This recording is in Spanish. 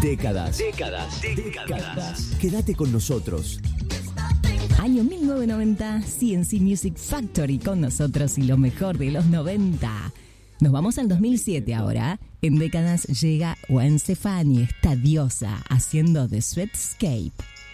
Décadas. Quédate con nosotros. Año 1990, CNC Music Factory con nosotros y lo mejor de los 90. Nos vamos al 2007 ahora. En Décadas llega Gwen Stefani, esta diosa, haciendo The Sweetscape.